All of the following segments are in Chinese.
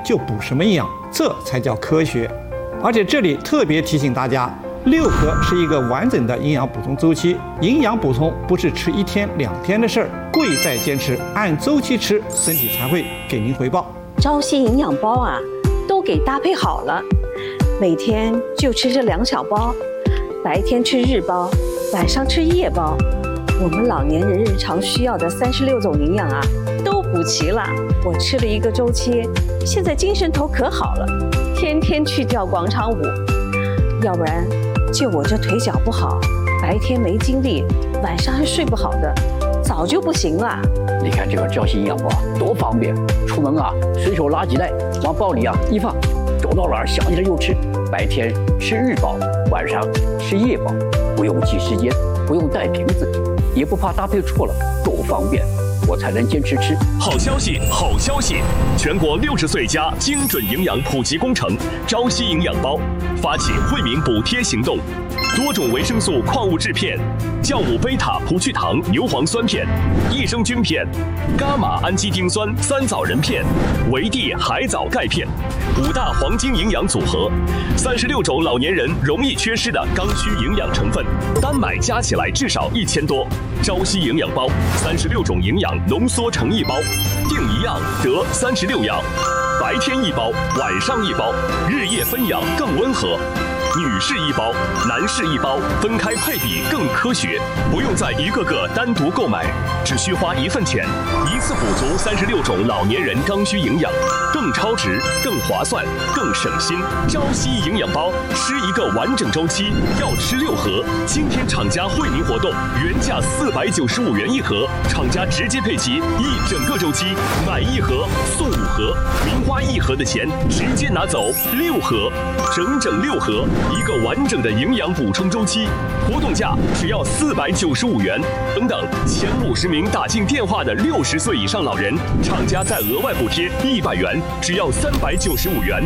就补什么营养，这才叫科学。而且这里特别提醒大家，6合是一个完整的营养补充周期，营养补充不是吃1天2天的事儿，贵在坚持，按周期吃，身体才会给您回报。 朝夕营养包啊，都给搭配好了，每天就吃这2小包，白天吃日包，晚上吃夜包。我们老年人日常需要的36种营养啊，都补齐了。我吃了1个周期，现在精神头可好了，天天去跳广场舞。要不然，就我这腿脚不好，白天没精力，晚上还睡不好的，早就不行了。 你看这个朝夕营养包多方便，出门啊随手拉几袋，往包里啊一放，走到哪儿想起来就吃。白天吃日包，晚上吃夜包，不用记时间，不用带瓶子，也不怕搭配错了，够方便，我才能坚持吃。 好消息，好消息！全国60岁加精准营养普及工程朝夕营养包发起惠民补贴行动，多种维生素矿物质片、酵母贝塔葡聚糖牛磺酸片、益生菌片、伽马氨基丁酸3枣仁片、维 D 海藻钙片，5大黄金营养组合，36种老年人容易缺失的刚需营养成分，单买加起来至少1000多。朝夕营养包，36种营养浓缩成1包，订1样得36样，白天1包，晚上1包，日夜分养更温和。女士1包，男士1包，分开配比更科学，不用再一个个单独购买，只需花1份钱，一次补足36种老年人刚需营养，更超值、更划算、更省心。朝夕营养包吃1个完整周期，要吃6盒。今天厂家惠民活动，原价495元1盒，厂家直接配齐1整个周期，买1盒送5盒，零花1盒的钱直接拿走6盒，整整6盒。一个完整的营养补充周期，活动价只要495元。等等，前50名打进电话的60岁以上老人，厂家再额外补贴100元，只要395元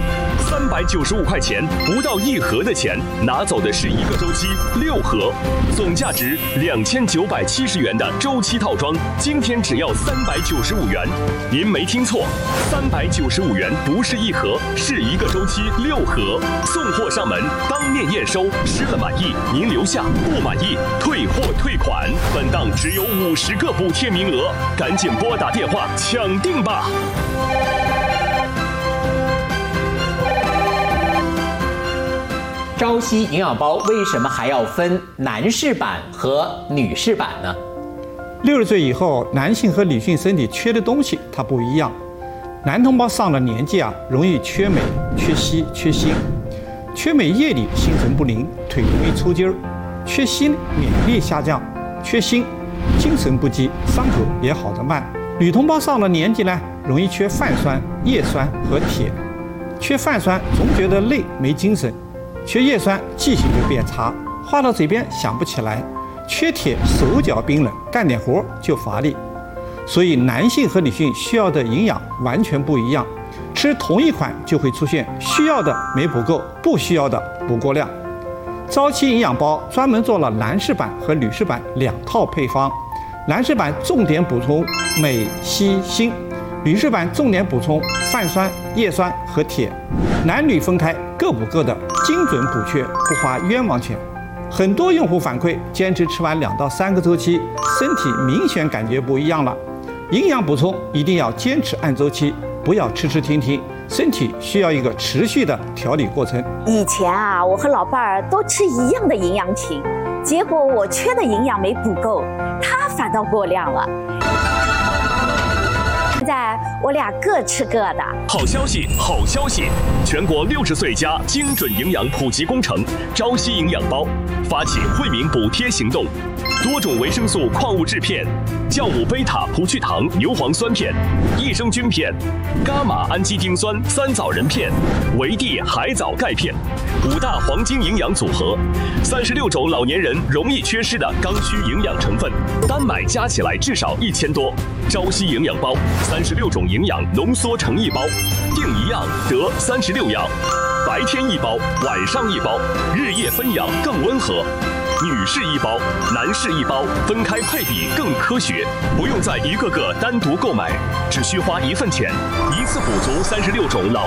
，395块钱不到1盒的钱，拿走的是1个周期6盒，总价值2970元的周期套装，今天只要395元。您没听错，395元不是1盒，是1个周期6盒，送货上门。当面验收，吃了满意您留下，不满意退货退款。本档只有50个补贴名额，赶紧拨打电话抢订吧。 朝夕营养包为什么还要分男士版和女士版呢 ？60岁以后，男性和女性身体缺的东西它不一样。男同胞上了年纪啊，容易缺镁、缺硒、缺锌。缺镁夜里心神不宁，腿容易抽筋儿；缺锌免疫力下降；缺锌精神不济，伤口也好得慢。女同胞上了年纪呢，容易缺泛酸、叶酸和铁。缺泛酸总觉得累没精神，缺叶酸记性就变差，话到嘴边想不起来。缺铁手脚冰冷，干点活就乏力。所以男性和女性需要的营养完全不一样。吃同一款就会出现需要的没补够，不需要的补过量。朝夕营养包专门做了男士版和女士版2套配方，男士版重点补充镁、硒、锌，女士版重点补充泛酸、叶酸和铁，男女分开，各补各的，精准补缺，不花冤枉钱。很多用户反馈，坚持吃完2到3个周期，身体明显感觉不一样了。营养补充一定要坚持按周期，不要吃吃停停，身体需要一个持续的调理过程。 以前啊，我和老伴儿都吃一样的营养品，结果我缺的营养没补够，他反倒过量了。现在我俩各吃各的。 好消息，好消息！全国60岁加精准营养普及工程朝夕营养包发起惠民补贴行动，多种维生素矿物质片、酵母贝塔葡聚糖牛磺酸片、益生菌片、伽马氨基丁酸3枣仁片、维 D 海藻钙片，5大黄金营养组合，36种老年人容易缺失的刚需营养成分，单买加起来至少1000多。朝夕营养包，36种营养浓缩成1包，订1样得36样，白天1包，晚上1包，日夜分养更温和。女士1包，男士1包，分开配比更科学，不用再一个个单独购买，只需花1份钱，一次补足36种老